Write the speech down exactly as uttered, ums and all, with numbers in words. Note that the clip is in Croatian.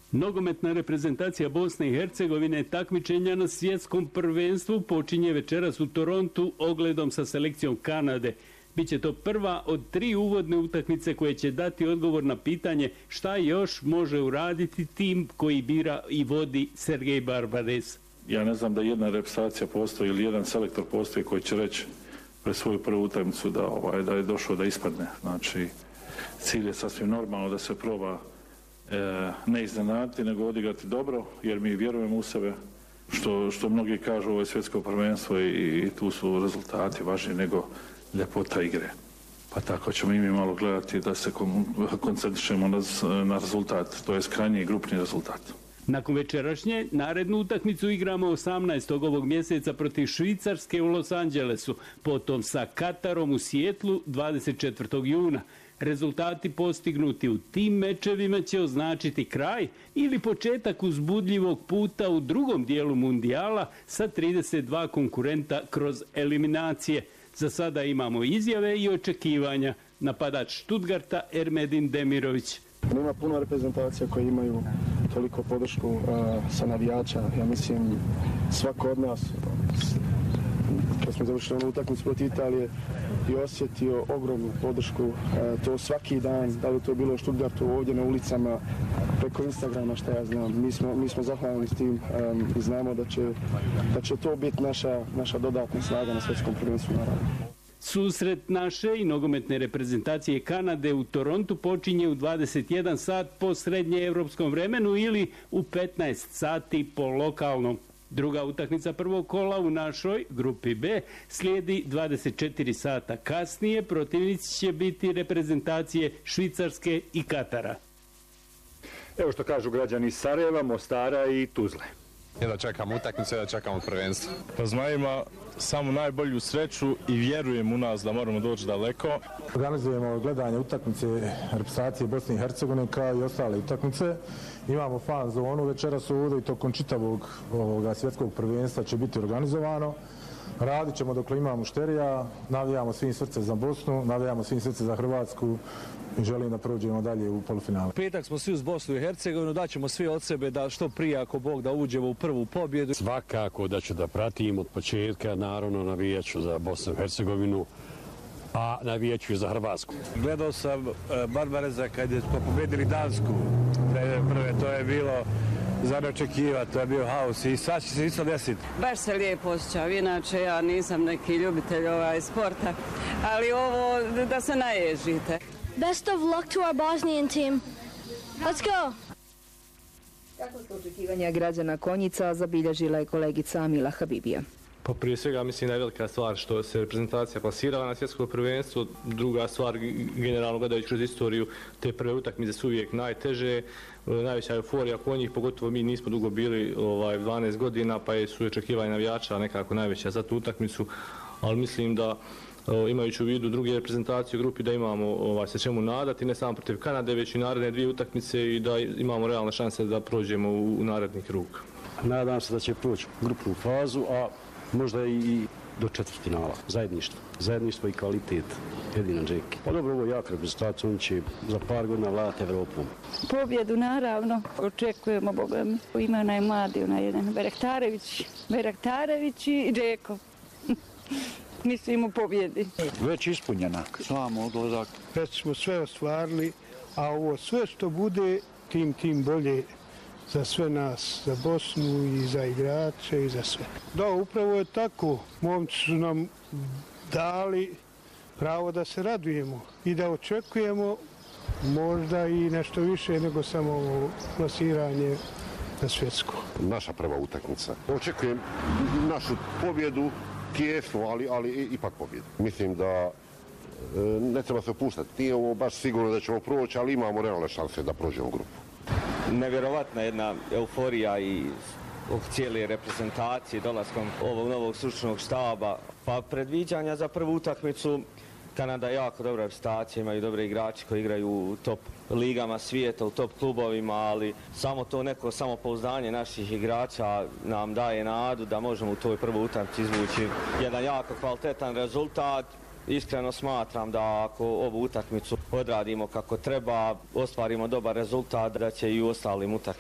Nogometna reprezentacija Bosne i Hercegovine takmičenja na svjetskom prvenstvu počinje večeras u Torontu ogledom sa selekcijom Kanade. Biće to prva od tri uvodne utakmice koje će dati odgovor na pitanje šta još može uraditi tim koji bira i vodi Sergej Barbares. Ja ne znam da jedna reprezentacija postoji ili jedan selektor postoji koji će reći pre svoju prvu utakmicu da, ovaj, da je došao da ispadne. Znači, cilj je sasvim normalno da se proba e, ne iznenaditi, nego odigrati dobro, jer mi vjerujemo u sebe. Što, što mnogi kažu, ovo je svjetsko prvenstvo i, i tu su rezultati važniji nego ljepota igre. Pa tako ćemo i mi malo gledati da se koncentrišemo na, na rezultat, to je krajnji grupni rezultat. Nakon večerašnje, narednu utakmicu igramo osamnaestog ovog mjeseca protiv Švicarske u Los Angelesu, potom sa Katarom u Sijetlu dvadeset četvrtog juna. Rezultati postignuti u tim mečevima će označiti kraj ili početak uzbudljivog puta u drugom dijelu mundijala sa trideset dva konkurenta kroz eliminacije. Za sada imamo izjave i očekivanja. Napadač Stuttgarta Ermedin Demirović. Nema puno reprezentacija koje imaju toliko podršku uh, sa navijača. Ja mislim svako od nas kad smo završili onu utakmicu protiv Italije i osjetio ogromnu podršku. Uh, to svaki dan, da li to bilo u Stuttgartu, ovdje na ulicama, preko Instagrama, šta ja znam. Mi smo, mi smo zahvalni s tim um, i znamo da će, da će to biti naša, naša dodatna snaga na svjetskom prvenstvu naravno. Susret naše i nogometne reprezentacije Kanade u Torontu počinje u dvadeset jedan sat po srednjeevropskom vremenu ili u petnaest sati po lokalnom. Druga utakmica prvog kola u našoj grupi B slijedi dvadeset četiri sata kasnije. Protivnici će biti reprezentacije Švicarske i Katara. Evo što kažu građani iz Sarajeva, Mostara i Tuzle. Jedva čekamo utakmicu, jedva čekamo prvenstvo. Pa Zmajima samo najbolju sreću i vjerujem u nas da moramo doći daleko. Organizujemo gledanje utakmice reprezentacije Bosne i Hercegovine kao i ostale utakmice. Imamo fan zonu večeras ovdje i tokom čitavog ovoga svjetskog prvenstva će biti organizovano. Radit ćemo dok imamo šterija, navijamo svim srce za Bosnu, navijamo svim srce za Hrvatsku i želim da prođemo dalje u polufinalu. Petak smo svi uz Bosnu i Hercegovinu, daćemo svi od sebe da što prije ako Bog da uđemo u prvu pobjedu. Svakako da ću da pratim od početka, naravno navijaću za Bosnu i Hercegovinu, a navijaću i za Hrvatsku. Gledao sam uh, Barbareza kad je pobjedili Dansku, prve, to je bilo za neočekivati, to je bio haos i sad će se isto desiti. Baš se lijepo osjećam, inače ja nisam neki ljubitelj ovaj sporta, ali ovo da se naježite. Best of luck to our Bosnian team. Let's go! Kako su očekivanja građana Konjica zabilježila je kolegica Mila Habibija. Pa prije svega mislim da je velika stvar što se reprezentacija plasirala na svjetsko prvenstvo. Druga stvar, generalno gledajući kroz istoriju, te prve utakmice su uvijek najteže, najveća euforija kod njih, pogotovo mi nismo dugo bili ovaj, dvanaest godina, pa su očekivanja navijača nekako najveća za tu utakmicu, ali mislim da imajući u vidu druge reprezentacije u grupi da imamo ovaj, se čemu nadati, ne samo protiv Kanade, već i naredne dvije utakmice i da imamo realne šanse da prođemo u, u naredni krug. Nadam se da će proći grupnu fazu, a možda i do četvrtfinala. Zajedništvo. Zajedništvo i kvalitet. Jedina Džeki. Pa dobro, ovo je jak reprezentacija, on će za par godina vladati Evropom. Pobjedu, naravno. Očekujemo, Boga mi. Ima onaj mladi, onaj jedan Berektarević. Berektarević i Džeko. Mislim u pobjedi. Već ispunjena. Samo odlazak. Već smo sve ostvarili, a ovo sve što bude, tim, tim bolje za sve nas, za Bosnu i za igrače i za sve. Da, upravo je tako. Momci su nam dali pravo da se radujemo i da očekujemo možda i nešto više nego samo ovo plasiranje na svjetsko. Naša prva utakmica. Očekujem našu pobjedu, tijesno, ali, ali ipak pobjedu. Mislim da e, ne treba se opuštati. Nije ovo baš sigurno da ćemo proći, ali imamo realne šanse da prođemo grupu. Nevjerovatna jedna euforija i cijele reprezentacije dolaskom ovog novog stručnog štaba. Pa predviđanja za prvu utakmicu, Kanada je jako dobra reprezentacija, imaju dobre igrači koji igraju u top ligama svijeta, u top klubovima, ali samo to neko samopouzdanje naših igrača nam daje nadu da možemo u toj prvoj utakmici izvući jedan jako kvalitetan rezultat. Iskreno smatram da ako ovu utakmicu odradimo kako treba, ostvarimo dobar rezultat, da će i u ostalim utakmicama